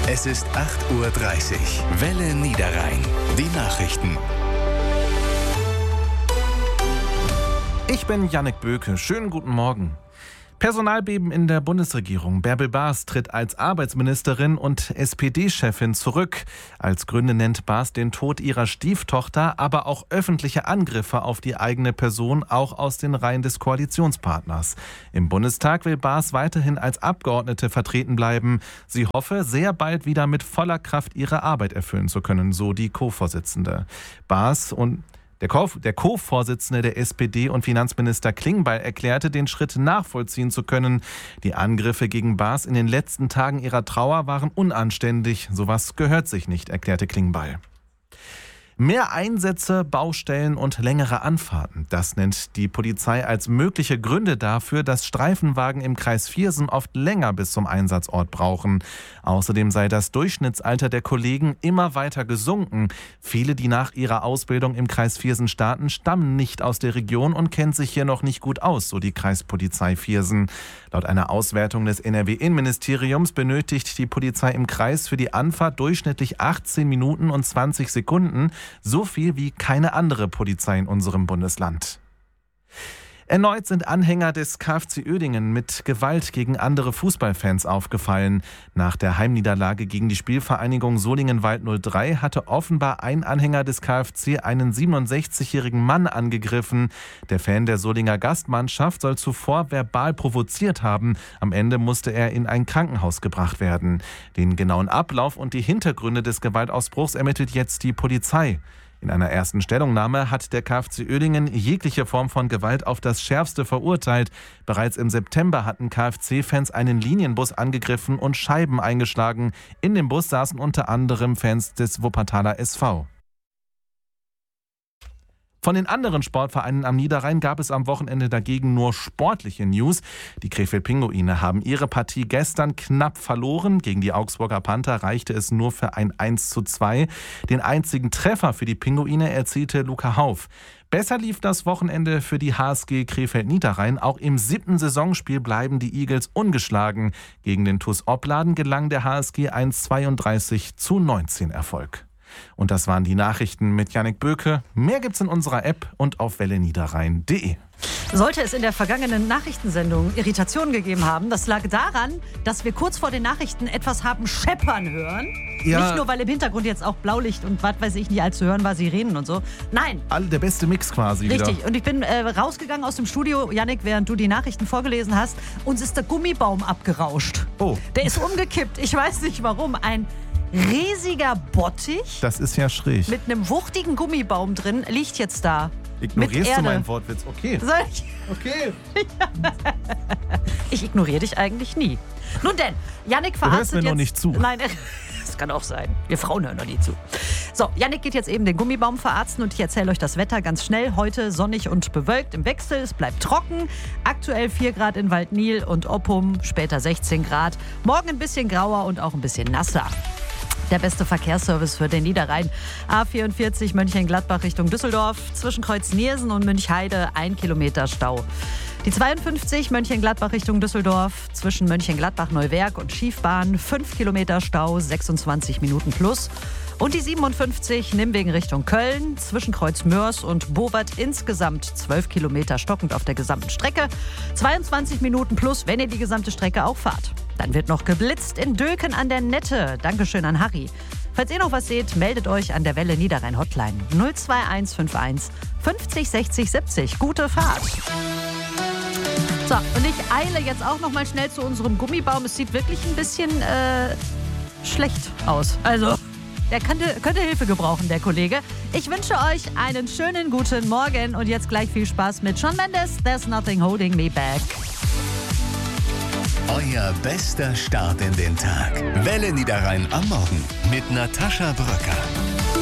Es ist 8:30 Uhr. Welle Niederrhein. Die Nachrichten. Ich bin Jannik Böke. Schönen guten Morgen. Personalbeben in der Bundesregierung. Bärbel Baas tritt als Arbeitsministerin und SPD-Chefin zurück. Als Gründe nennt Baas den Tod ihrer Stieftochter, aber auch öffentliche Angriffe auf die eigene Person, auch aus den Reihen des Koalitionspartners. Im Bundestag will Baas weiterhin als Abgeordnete vertreten bleiben. Sie hoffe, sehr bald wieder mit voller Kraft ihre Arbeit erfüllen zu können, so die Co-Vorsitzende. Baas und der Co-Vorsitzende der SPD und Finanzminister Klingbeil erklärte, den Schritt nachvollziehen zu können. Die Angriffe gegen Baas in den letzten Tagen ihrer Trauer waren unanständig. Sowas gehört sich nicht, erklärte Klingbeil. Mehr Einsätze, Baustellen und längere Anfahrten. Das nennt die Polizei als mögliche Gründe dafür, dass Streifenwagen im Kreis Viersen oft länger bis zum Einsatzort brauchen. Außerdem sei das Durchschnittsalter der Kollegen immer weiter gesunken. Viele, die nach ihrer Ausbildung im Kreis Viersen starten, stammen nicht aus der Region und kennen sich hier noch nicht gut aus, so die Kreispolizei Viersen. Laut einer Auswertung des NRW-Innenministeriums benötigt die Polizei im Kreis für die Anfahrt durchschnittlich 18 Minuten und 20 Sekunden. So viel wie keine andere Polizei in unserem Bundesland. Erneut sind Anhänger des KfC Uerdingen mit Gewalt gegen andere Fußballfans aufgefallen. Nach der Heimniederlage gegen die Spielvereinigung Solingen-Wald 03 hatte offenbar ein Anhänger des KfC einen 67-jährigen Mann angegriffen. Der Fan der Solinger Gastmannschaft soll zuvor verbal provoziert haben. Am Ende musste er in ein Krankenhaus gebracht werden. Den genauen Ablauf und die Hintergründe des Gewaltausbruchs ermittelt jetzt die Polizei. In einer ersten Stellungnahme hat der KfC Uerdingen jegliche Form von Gewalt auf das Schärfste verurteilt. Bereits im September hatten KfC-Fans einen Linienbus angegriffen und Scheiben eingeschlagen. In dem Bus saßen unter anderem Fans des Wuppertaler SV. Von den anderen Sportvereinen am Niederrhein gab es am Wochenende dagegen nur sportliche News. Die Krefeld-Pinguine haben ihre Partie gestern knapp verloren. Gegen die Augsburger Panther reichte es nur für ein 1:2. Den einzigen Treffer für die Pinguine erzielte Luca Hauf. Besser lief das Wochenende für die HSG Krefeld-Niederrhein. Auch im 7. Saisonspiel bleiben die Eagles ungeschlagen. Gegen den TuS Opladen gelang der HSG ein 32:19 Erfolg. Und das waren die Nachrichten mit Jannik Böke. Mehr gibt's in unserer App und auf welleniederrhein.de. Sollte es in der vergangenen Nachrichtensendung Irritationen gegeben haben, das lag daran, dass wir kurz vor den Nachrichten etwas haben scheppern hören. Ja. Nicht nur, weil im Hintergrund jetzt auch Blaulicht und was weiß ich nicht allzu hören war, Sirenen und so. Nein. Der beste Mix quasi. Richtig. Wieder. Und ich bin rausgegangen aus dem Studio, Jannik, während du die Nachrichten vorgelesen hast. Uns ist der Gummibaum abgerauscht. Oh. Der ist umgekippt. Ich weiß nicht warum. Ein riesiger Bottich. Das ist ja schräg. Mit einem wuchtigen Gummibaum drin liegt jetzt da. Ignorierst du meinen Wortwitz? Okay. Soll ich? Okay. Ich ignoriere dich eigentlich nie. Nun denn, Jannik verarztet jetzt... Du hörst mir noch nicht zu. Nein, das kann auch sein. Wir Frauen hören noch nie zu. So, Jannik geht jetzt eben den Gummibaum verarzten und ich erzähle euch das Wetter ganz schnell. Heute sonnig und bewölkt im Wechsel. Es bleibt trocken. Aktuell 4 Grad in Waldnil und Oppum, später 16 Grad. Morgen ein bisschen grauer und auch ein bisschen nasser. Der beste Verkehrsservice für den Niederrhein. A44 Mönchengladbach Richtung Düsseldorf. Zwischen Kreuz-Niersen und Münchheide 1 Kilometer Stau. Die 52 Mönchengladbach Richtung Düsseldorf. Zwischen Mönchengladbach-Neuwerk und Schiefbahn 5 Kilometer Stau, 26 Minuten plus. Und die 57 Nimwegen Richtung Köln. Zwischen Kreuz-Mörs und Bowert insgesamt 12 Kilometer stockend auf der gesamten Strecke. 22 Minuten plus, wenn ihr die gesamte Strecke auch fahrt. Dann wird noch geblitzt in Döken an der Nette. Dankeschön an Harry. Falls ihr noch was seht, meldet euch an der Welle Niederrhein Hotline 02151 50 60 70. Gute Fahrt. So, und ich eile jetzt auch noch mal schnell zu unserem Gummibaum. Es sieht wirklich ein bisschen schlecht aus. Also, der könnte Hilfe gebrauchen, der Kollege. Ich wünsche euch einen schönen guten Morgen und jetzt gleich viel Spaß mit Shawn Mendes. There's nothing holding me back. Euer bester Start in den Tag. Welle Niederrhein am Morgen mit Natascha Bröcker.